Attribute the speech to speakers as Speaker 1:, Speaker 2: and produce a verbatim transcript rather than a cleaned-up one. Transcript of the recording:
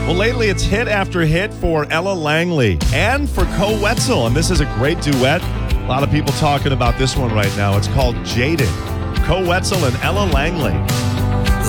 Speaker 1: Well, lately it's hit after hit for Ella Langley and for Koe Wetzel, and this is a great duet. A lot of people talking about this one right now. It's called Jaded. Koe Wetzel and Ella Langley.